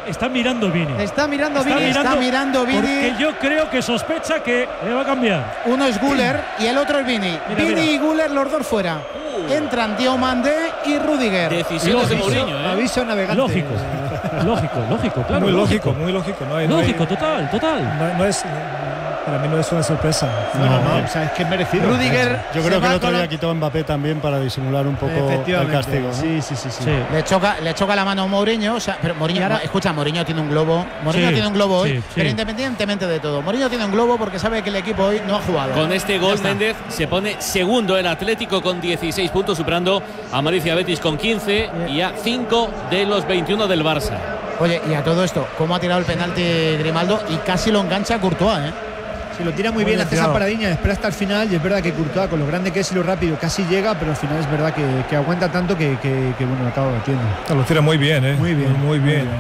está mirando Vini. Está mirando Vini. Porque yo creo que sospecha que le va a cambiar. Uno es Güler y el otro es Vini. Vini y Güler, los dos fuera. Entran Diomandé y Rudiger. Decisiones de Mourinho, Aviso navegante. Lógico, claro. Muy lógico. Lógico, total. No es, para mí no es una sorpresa. No, o sea, es que es merecido. Rudiger. Yo creo que el otro día quitó Mbappé también para disimular un poco el castigo, ¿no? Sí. Le choca la mano a Mourinho, o sea, pero Mourinho, escucha, Mourinho tiene un globo. Mourinho tiene un globo hoy, pero independientemente de todo, Mourinho tiene un globo porque sabe que el equipo hoy no ha jugado. Con este gol, Méndez se pone segundo el Atlético con 16 puntos, superando a Maricia Betis con 15 y a 5 de los 21 del Barça. Oye, y a todo esto, ¿cómo ha tirado el penalti Grimaldo? Y casi lo engancha a Courtois, ¿eh? Si lo tira muy bien, hace esa paradiña, espera hasta el final. Y es verdad que Courtois, con lo grande que es y lo rápido, casi llega, pero al final es verdad que aguanta tanto que bueno, lo acaba batiendo. Lo tira muy bien, ¿eh? Muy bien.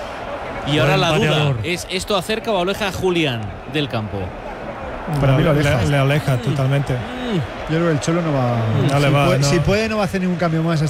Y ahora la duda, ¿es esto acerca o aleja a Julián del campo? Para mí lo aleja. Le aleja totalmente. Yo creo que el Cholo no va. Si puede, no va a hacer ningún cambio más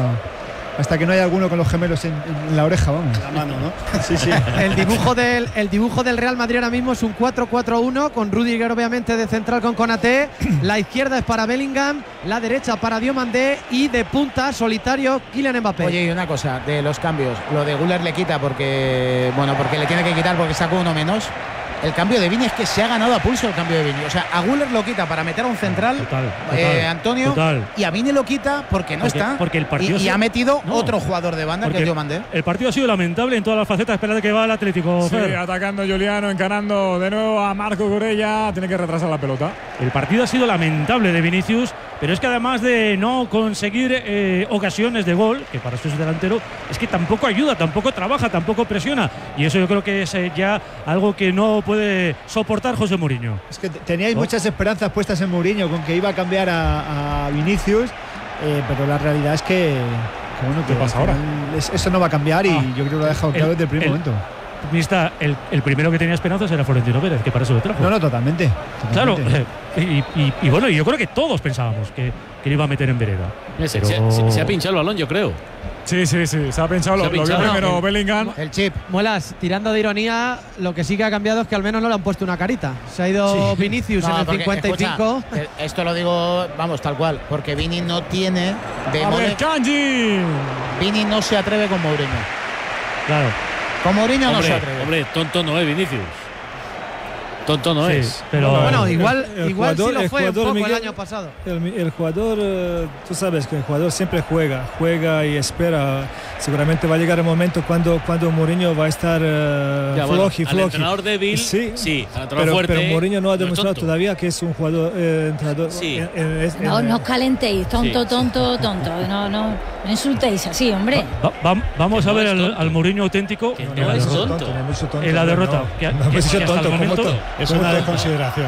hasta que no haya alguno con los gemelos en la oreja, vamos. La mano, ¿no? Sí. El dibujo del Real Madrid ahora mismo es un 4-4-1 con Rudiger obviamente de central con Konaté. La izquierda es para Bellingham, la derecha para Diomandé y de punta solitario Kylian Mbappé. Oye, y una cosa, de los cambios, lo de Güler le quita porque le tiene que quitar porque sacó uno menos. El cambio de Vini es que se ha ganado a pulso el cambio de Vini. O sea, a Güler lo quita para meter a un central, Antonio, y a Vini lo quita porque no está. Porque el partido y ha metido otro jugador de banda que es Diomandé. El partido ha sido lamentable en todas las facetas. Espérate que va el Atlético. Sí, atacando Juliano, encarando de nuevo a Marco Corella. Tiene que retrasar la pelota. El partido ha sido lamentable de Vinicius, pero es que además de no conseguir ocasiones de gol, que para eso es delantero, es que tampoco ayuda, tampoco trabaja, tampoco presiona. Y eso yo creo que es ya algo que no puede soportar José Mourinho. Es que teníais muchas esperanzas puestas en Mourinho con que iba a cambiar a Vinicius, pero la realidad es que bueno, ¿qué pasa ahora? Eso no va a cambiar y yo creo que lo ha dejado claro desde el primer momento. El primero que tenía esperanzas era Florentino Pérez, que para eso lo trajo. No, totalmente. Claro, y bueno, yo creo que todos pensábamos que le iba a meter en vereda. Se ha pinchado el balón, yo creo. Sí, se ha pinchado. Lo vio primero Bellingham. El chip. Muelas, tirando de ironía, lo que sí que ha cambiado es que al menos no le han puesto una carita. Se ha ido Vinicius en el 55. Escucha, esto lo digo, vamos, tal cual, porque Vini no tiene Vini no se atreve con Mourinho. Claro. Con Mourinho no se atreve. Hombre, tonto no es Vinicius. Tonto no es. Pero bueno, igual jugador, sí lo fue un poco Miguel, el año pasado. El jugador, tú sabes que el jugador siempre juega y espera. Seguramente va a llegar el momento cuando Mourinho va a estar floji. Al entrenador débil, sí, al entrenador fuerte. Pero Mourinho no ha demostrado no todavía que es un jugador entrenador. Sí. No os calentéis, tonto. No insultéis así, hombre. Vamos a ver al Mourinho auténtico. Que no es tonto. En la derrota. Es una desconsideración.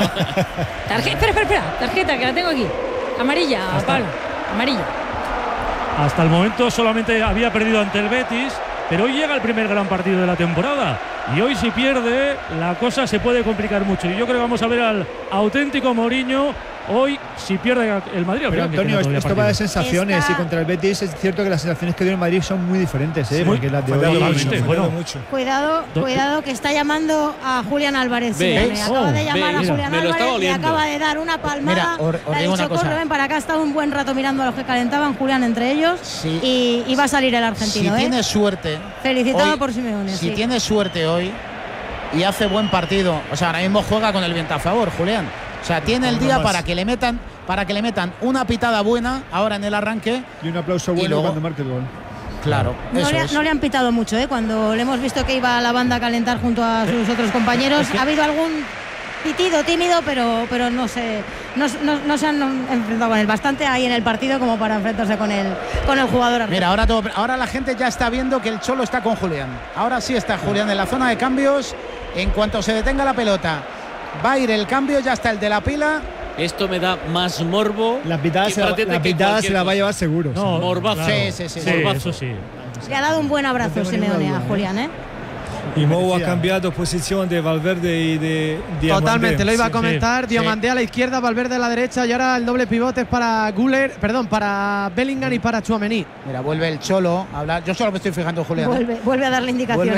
Espera, tarjeta, que la tengo aquí. Amarilla, Pablo. Amarilla. Hasta el momento solamente había perdido ante el Betis, pero hoy llega el primer gran partido de la temporada. Y hoy si pierde, la cosa se puede complicar mucho. Y yo creo que vamos a ver al auténtico Mourinho hoy si pierde el Madrid. Pero Antonio, esto va de sensaciones y contra el Betis es cierto que las sensaciones que dio el Madrid son muy diferentes, porque las de hoy mucho. Cuidado que está llamando a Julián Álvarez. Acaba de llamar a Julián Álvarez y acaba de dar una palmada. Le ha dicho, corre, ven para acá, ha estado un buen rato mirando a los que calentaban Julián entre ellos y va a salir el argentino. Si tiene suerte, felicitado hoy, por Simeone. Si tiene suerte hoy y hace buen partido, o sea, ahora mismo juega con el viento a favor, Julián. O sea, tiene el día para que le metan una pitada buena ahora en el arranque. Y un aplauso bueno luego, cuando marque el gol. Claro. No le han pitado mucho, cuando le hemos visto que iba a la banda a calentar junto a sus otros compañeros. Ha habido algún pitido tímido, pero no se han enfrentado con él. Bastante ahí en el partido como para enfrentarse con el jugador argentino. Mira, ahora la gente ya está viendo que el Cholo está con Julián. Ahora sí está Julián en la zona de cambios. En cuanto se detenga la pelota, va a ir el cambio, ya está el de la pila. Esto me da más morbo. La pitada se la va a llevar seguro. No, morbazo. Sí, morbazo. Eso sí. Le ha dado un buen abrazo Simeone a Julián, Y Mou ha cambiado posición de Valverde y de Diomandé. Totalmente, lo iba a comentar. Diomandé a la izquierda, Valverde a la derecha y ahora el doble pivote es para para Bellingham y para Tchouaméni. Mira, vuelve el Cholo a hablar. Yo solo me estoy fijando, Julián. Vuelve a darle indicaciones.